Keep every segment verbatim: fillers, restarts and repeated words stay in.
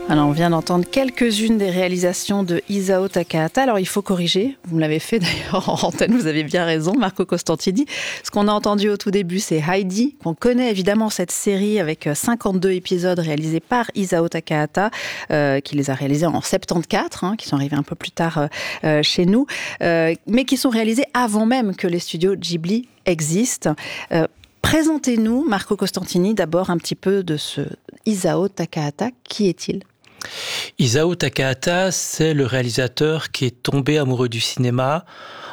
Alors, on vient d'entendre quelques-unes des réalisations de Isao Takahata. Alors, il faut corriger. Vous me l'avez fait d'ailleurs en antenne, vous avez bien raison, Marco Costantini. Ce qu'on a entendu au tout début, c'est Heidi, qu'on connaît évidemment cette série avec cinquante-deux épisodes réalisés par Isao Takahata, euh, qui les a réalisés en soixante-quatorze, hein, qui sont arrivés un peu plus tard euh, chez nous, euh, mais qui sont réalisés avant même que les studios Ghibli existent. Euh, Présentez-nous, Marco Costantini, d'abord un petit peu de ce Isao Takahata. Qui est-il ? Isao Takahata, c'est le réalisateur qui est tombé amoureux du cinéma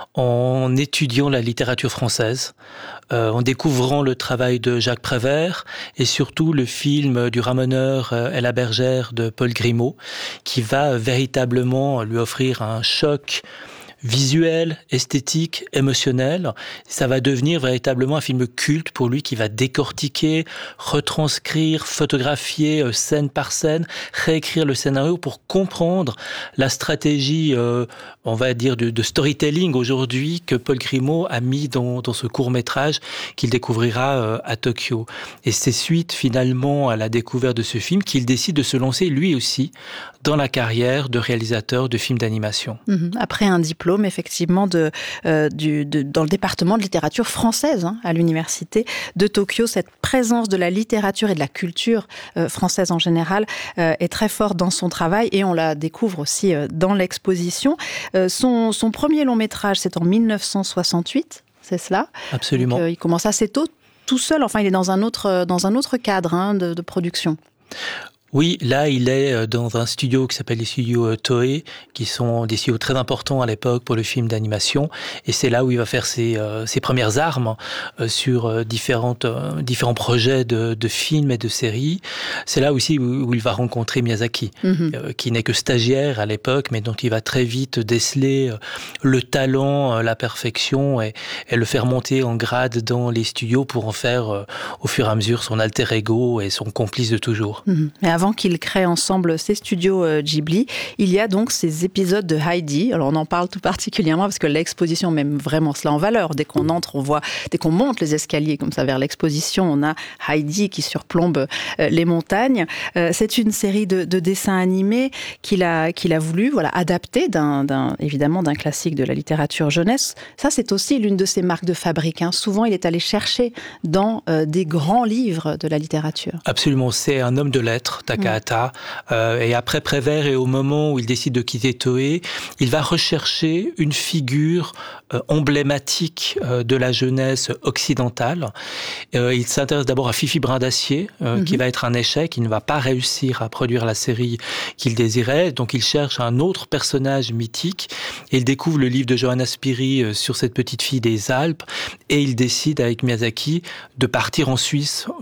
en étudiant la littérature française, euh, en découvrant le travail de Jacques Prévert et surtout le film du ramoneur euh, et la bergère de Paul Grimaud, qui va véritablement lui offrir un choc visuel, esthétique, émotionnel. Ça va devenir véritablement un film culte pour lui qui va décortiquer, retranscrire, photographier euh, scène par scène, réécrire le scénario pour comprendre la stratégie, euh, on va dire, de, de storytelling aujourd'hui que Paul Grimaud a mis dans, dans ce court-métrage qu'il découvrira euh, à Tokyo. Et c'est suite finalement à la découverte de ce film qu'il décide de se lancer lui aussi dans la carrière de réalisateur de films d'animation. Mmh. Après un diplôme effectivement de, euh, du, de, dans le département de littérature française hein, à l'université de Tokyo. Cette présence de la littérature et de la culture euh, française en général euh, est très forte dans son travail et on la découvre aussi euh, dans l'exposition. Euh, son, son premier long métrage, c'est en dix-neuf cent soixante-huit, c'est cela ? Absolument. Donc, euh, il commence assez tôt, tout seul, enfin il est dans un autre, dans un autre cadre hein, de, de production. Oui, là, il est dans un studio qui s'appelle les studios Toei, qui sont des studios très importants à l'époque pour le film d'animation. Et c'est là où il va faire ses, euh, ses premières armes euh, sur euh, différentes, euh, différents projets de, de films et de séries. C'est là aussi où, où il va rencontrer Miyazaki, mm-hmm. euh, qui n'est que stagiaire à l'époque, mais dont il va très vite déceler euh, le talent, euh, la perfection et, et le faire monter en grade dans les studios pour en faire euh, au fur et à mesure son alter ego et son complice de toujours. Mm-hmm. Mais avant Avant qu'ils créent ensemble ces studios Ghibli, il y a donc ces épisodes de Heidi. Alors on en parle tout particulièrement parce que l'exposition met vraiment cela en valeur. Dès qu'on entre, on voit, dès qu'on monte les escaliers comme ça vers l'exposition, on a Heidi qui surplombe les montagnes. C'est une série de, de dessins animés qu'il a, qu'il a voulu voilà, adapter d'un, d'un, évidemment d'un classique de la littérature jeunesse. Ça, c'est aussi l'une de ses marques de fabrique. Hein. Souvent, il est allé chercher dans euh, des grands livres de la littérature. Absolument, c'est un homme de lettres, Takahata, euh, et après Prévert et au moment où il décide de quitter Toei, il va rechercher une figure euh, emblématique euh, de la jeunesse occidentale. Euh, il s'intéresse d'abord à Fifi Brin d'Acier, euh, mm-hmm. qui va être un échec, il ne va pas réussir à produire la série qu'il désirait, donc il cherche un autre personnage mythique, et il découvre le livre de Johanna Spyri euh, sur cette petite fille des Alpes, et il décide avec Miyazaki de partir en Suisse